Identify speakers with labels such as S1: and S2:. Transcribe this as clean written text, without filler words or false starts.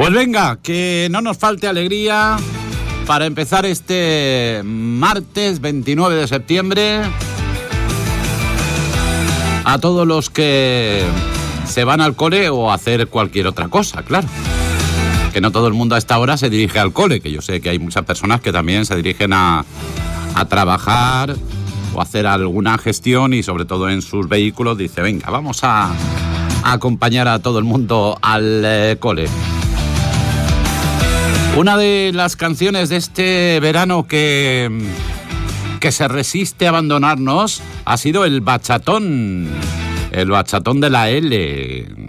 S1: Pues venga, que no nos falte alegría para empezar este martes 29 de septiembre. A todos los que se van al cole o a hacer cualquier otra cosa, claro. Que no todo el mundo a esta hora se dirige al cole, que yo sé que hay muchas personas que también se dirigen a trabajar o hacer alguna gestión, y sobre todo en sus vehículos dice, venga, vamos a acompañar a todo el mundo al cole. Una de las canciones de este verano que se resiste a abandonarnos ha sido el bachatón de la L.